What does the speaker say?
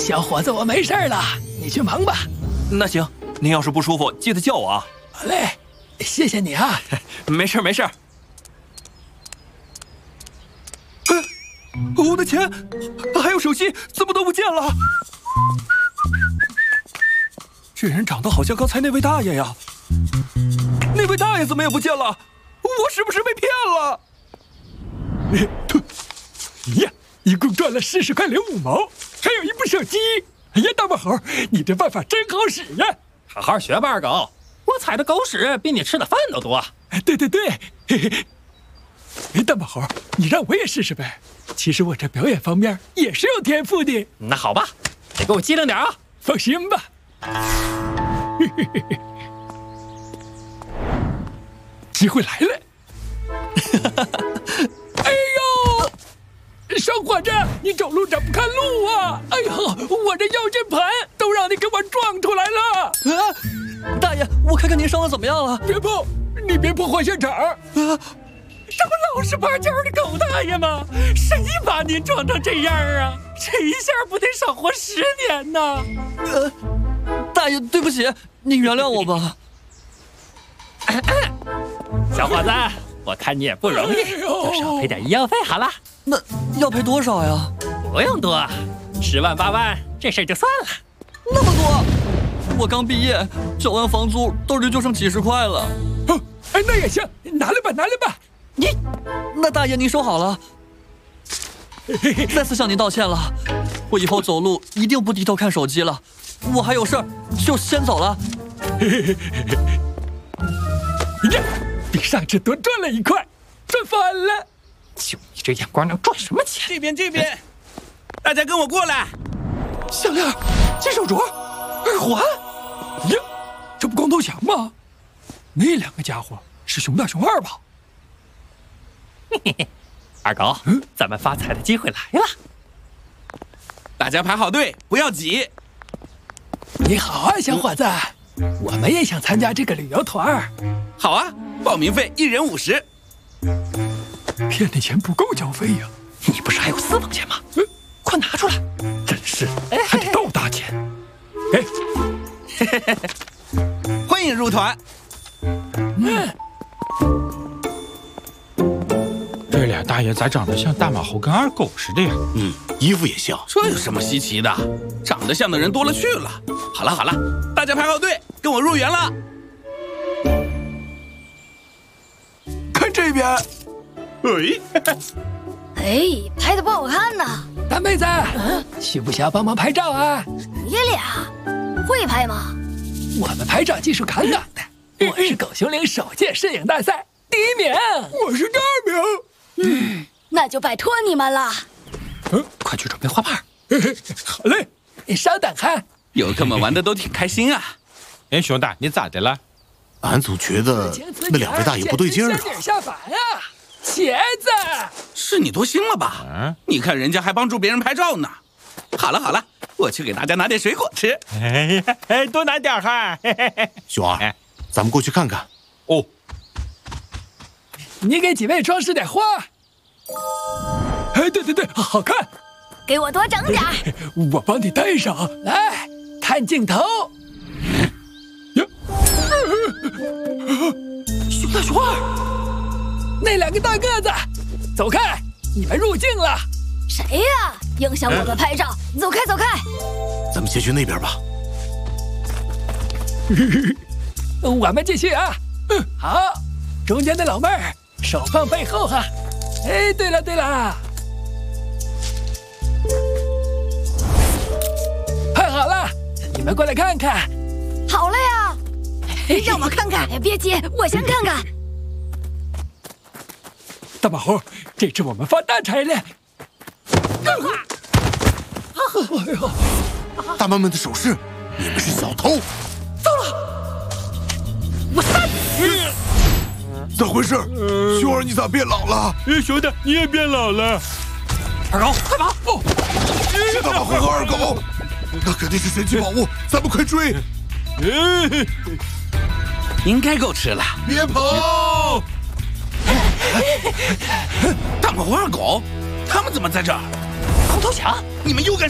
小伙子，我没事了，你去忙吧。 那行，您要是不舒服，记得叫我啊。 好嘞，谢谢你啊。 没事没事。我的钱，还有手机，怎么都不见了？这人长得好像刚才那位大爷呀。那位大爷怎么也不见了？我是不是被骗了？ 呀，一共赚了40块05毛，还有一部手机。哎呀，大毛猴，你这办法真好使呀！ 好好学吧，二狗。我踩的狗屎比你吃的饭都多。 对对对，嘿嘿。哎，大毛猴，你让我也试试呗。其实我这表演方面也是有天赋的。 那好吧，得给我机灵点啊！ 放心吧。机会来了！哎呦，小伙子，你走路怎么看路啊？哎呦，我这腰间盘都让你给我撞出来了！ 啊，大爷，我看看您伤的怎么样了？ 别碰，你别破坏现场！啊， 这不老实巴交的狗大爷吗？谁把您撞成这样啊？这一下不得少活10年呢？ 大爷，对不起，你原谅我吧。 小伙子，我看你也不容易，就少赔点医药费好了。 那要赔多少呀？ 不用多，10万8万，这事儿就算了。 那么多？我刚毕业，交完房租，兜里就剩几10块了。 哎，那也行，拿来吧，拿来吧。 那大爷您收好了。再次向您道歉了，我以后走路一定不低头看手机了。我还有事儿，就先走了。 呀，比上次多赚了1块，赚翻了！ 就你这眼光，能赚什么钱？ 这边，大家跟我过来。 项链、金手镯、耳环，呀，这不光头强吗？那2个家伙是熊大、熊二吧？ 嘿嘿嘿，二狗，咱们发财的机会来了！ 大家排好队，不要挤。 你好啊，小伙子，我们也想参加这个旅游团。 好啊，报名费1人50。 骗你钱不够交费呀？ 你不是还有私房钱吗？快拿出来！ 真是，还得倒大钱。哎， 欢迎入团。 这俩大爷咋长得像大马猴跟二狗似的呀？ 衣服也像。 这有什么稀奇的？长得像的人多了去了。好了，大家排好队，跟我入园了。 看这边。 哎，拍的不好看呢。 大妹子，需不需要帮忙拍照啊？ 你俩会拍吗？ 我们拍照技术杠杠的。我是狗熊岭首届摄影大赛第1名，我是第2名。 那就拜托你们了。 快去准备花瓣。 好嘞，你稍等哈。 游客们玩的都挺开心啊。 哎，兄弟，你咋的了？ 俺总觉得那2位大爷不对劲儿啊。 下凡啊，茄子， 是你多心了吧？你看人家还帮助别人拍照呢。好了，我去给大家拿点水果吃。 哎，多拿点哈。 熊二，咱们过去看看。 哦， 你给几位装饰点花。哎，对，好看。 给我多整点。 我帮你戴上。来，看镜头。呀，熊大、熊二，那2个大个子，走开！你们入镜了。 谁呀？影响我们拍照！走开！ 咱们先去那边吧。 我们继续啊。好，中间的老妹儿手放背后哈。哎，对了，拍好了，你们过来看看。 好了呀，让我看看。别急，我先看看。 大马猴，这次我们发大财了。哎呦！ 大妈们的手势，你们是小偷！ 糟了，我杀你！ 咋回事？熊二，你咋变老了？ 熊大，你也变老了。 二狗，快跑！ 是大马猴和二狗，那肯定是神奇宝物，咱们快追！ 应该够吃了。 别跑！ 大马猴、二狗，他们怎么在这儿？ 头强， 你们又干什么？